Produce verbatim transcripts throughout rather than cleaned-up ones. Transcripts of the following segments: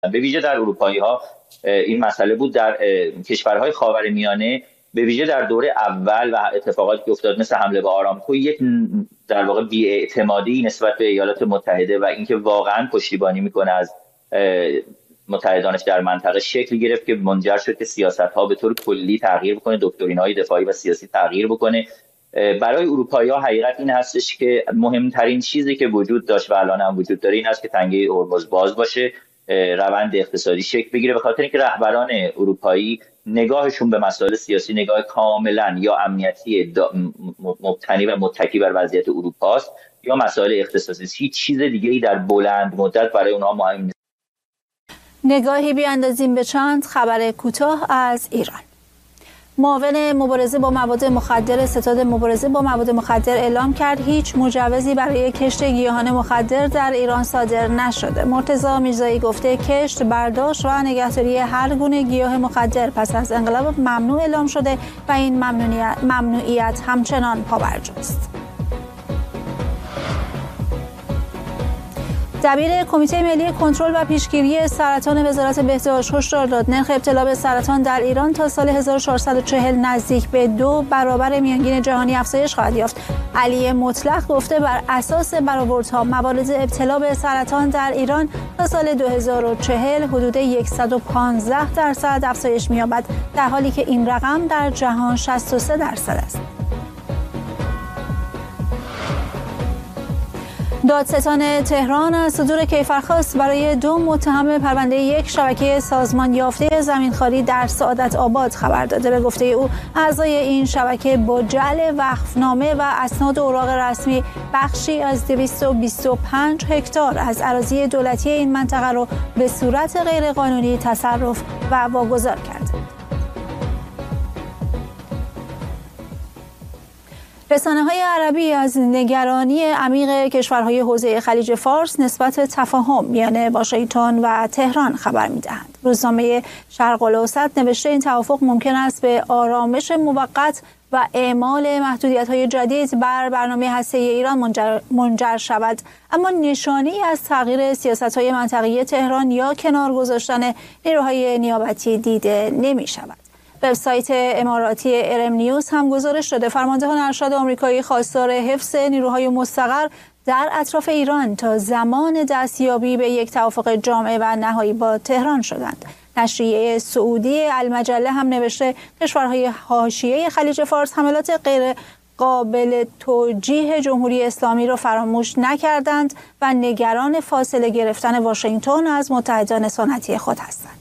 به ویژه در اروپایی‌ها این مسئله بود. در کشورهای خاورمیانه به ویژه در دوره اول و اتفاقاتی که افتاد مثل حمله به آرامکو یک در واقع بی‌اعتمادی نسبت به ایالات متحده و اینکه واقعا پشتیبانی میکنه از متحدانش در منطقه شکل گرفت که منجر شد که سیاست‌ها به طور کلی تغییر بکنه، دکترین‌های دفاعی و سیاسی تغییر بکنه. برای اروپایی‌ها حقیقت این هستش که مهمترین چیزی که وجود داشت و الان هم وجود داره این است که تنگه هرمز باز باشه، روند اقتصادی شکل بگیره، به خاطر اینکه رهبران اروپایی نگاهشون به مسائل سیاسی نگاه کاملا یا امنیتی مبتنی و متکی بر وضعیت اروپا است یا مسائل اقتصادی. هیچ چیز دیگه‌ای در بلند مدت برای اونها مهم نیست. نگاهی بیاندازیم به چند خبر کوتاه از ایران. معاون مبارزه با مواد مخدر ستاد مبارزه با مواد مخدر اعلام کرد هیچ مجوزی برای کشت گیاهان مخدر در ایران صادر نشده. مرتضی میرزایی گفته کشت، برداشت و نگهداری هر گونه گیاه مخدر پس از انقلاب ممنوع اعلام شده و این ممنوعیت, ممنوعیت همچنان پابرجاست. دبیر کمیته ملی کنترل و پیشگیری سرطان وزارت بهداشت هشدار داد نرخ ابتلا به سرطان در ایران تا سال هزار و چهارصد و چهل نزدیک به دو برابر میانگین جهانی افزایش خواهد یافت. علی مطلق گفته بر اساس برآوردها مواردد ابتلا به سرطان در ایران تا سال دو هزار و چهل حدود صد و پانزده درصد افزایش می‌یابد، در حالی که این رقم در جهان شصت و سه درصد است. دادستان تهران از صدور کیفرخواست برای دو متهم پرونده یک شبکه سازمان یافته زمینخواری در سعادت آباد خبر داده. به گفته او اعضای این شبکه با جعل وقفنامه و اسناد و اوراق رسمی بخشی از دویست و بیست و پنج هکتار از اراضی دولتی این منطقه را به صورت غیرقانونی تصرف و واگذار کرد. رسانه‌های عربی از نگرانی عمیق کشورهای حوزه خلیج فارس نسبت تفاهم میان واشنگتن و تهران خبر می‌دهند. روزنامه شرق الاوسط نوشته این توافق ممکن است به آرامش موقت و اعمال محدودیت‌های جدید بر برنامه هسته‌ای ایران منجر, منجر شود، اما نشانه‌ای از تغییر سیاست‌های منطقه‌ای تهران یا کنار گذاشتن نیروهای نیابتی دیده نمی‌شود. وبسایت اماراتی ارم نیوز هم گزارش داده فرماندهان ارشد آمریکایی خواستار حفظ نیروهای مستقر در اطراف ایران تا زمان دستیابی به یک توافق جامع و نهایی با تهران شدند. نشریه سعودی المجله هم نوشته کشورهای حاشیه خلیج فارس حملات غیر قابل توجیه جمهوری اسلامی را فراموش نکردند و نگران فاصله گرفتن واشنگتن از متحدان سنتی خود هستند.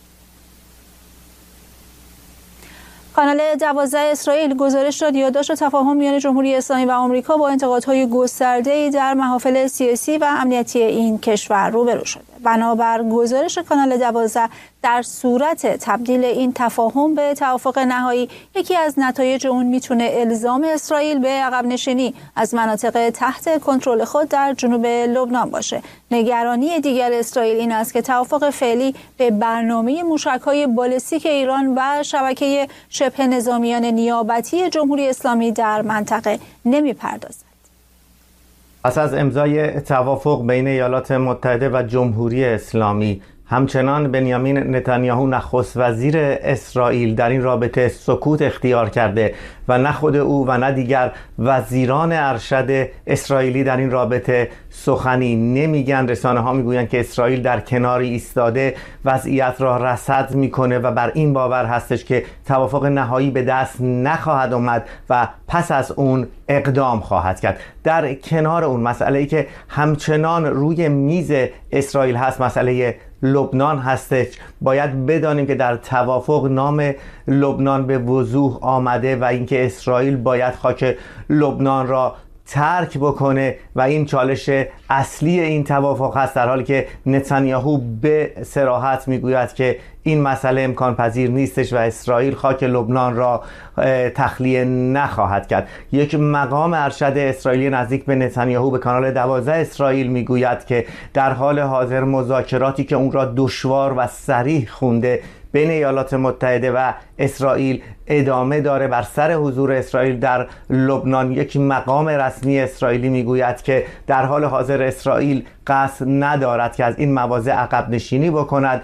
کانال دوازده اسرائیل گزارش داد یادداشت تفاهم میان جمهوری اسلامی و آمریکا با انتقادهای گسترده‌ای در محافل سیاسی و امنیتی این کشور روبرو شده. بنابر گزارش کانال دوازده در صورت تبدیل این تفاهم به توافق نهایی یکی از نتایج اون میتونه الزام اسرائیل به عقب نشینی از مناطق تحت کنترل خود در جنوب لبنان باشه. نگرانی دیگر اسرائیل این است که توافق فعلی به برنامه موشک‌های بالستیک ایران و شبکه شبه نظامیان نیابتی جمهوری اسلامی در منطقه نمی‌پردازد. پس از امضای توافق بین ایالات متحده و جمهوری اسلامی، همچنان بنیامین نتانیاهو نخست وزیر اسرائیل در این رابطه سکوت اختیار کرده و نه خود او و نه دیگر وزیران ارشد اسرائیلی در این رابطه سخنی نمیگن. رسانه ها میگویند که اسرائیل در کناری ایستاده وضعیت را رصد میکنه و بر این باور هستش که توافق نهایی به دست نخواهد آمد و پس از اون اقدام خواهد کرد. در کنار اون مسئله ای که همچنان روی میز اسرائیل هست مسئله لبنان هستش. باید بدانیم که در توافق نام لبنان به وضوح آمده و اینکه اسرائیل باید خاک لبنان را ترک بکنه و این چالش اصلی این توافق هست، در حالی که نتانیاهو به صراحت میگوید که این مسئله امکان پذیر نیستش و اسرائیل خاک لبنان را تخلیه نخواهد کرد. یک مقام ارشد اسرائیلی نزدیک به نتانیاهو به کانال دوازده اسرائیل میگوید که در حال حاضر مذاکراتی که اون را دشوار و صریح خونده بین ایالات متحده و اسرائیل ادامه داره. بر سر حضور اسرائیل در لبنان یک مقام رسمی اسرائیلی میگوید که در حال حاضر اسرائیل قصد ندارد که از این مواضع عقب نشینی بکند